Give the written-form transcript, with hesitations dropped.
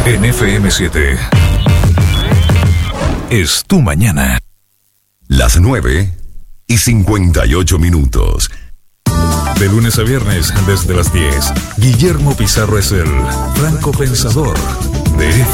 En FM7 es tu mañana. Las 9:58. De lunes a viernes, desde las 10, Guillermo Pizarro es el franco pensador de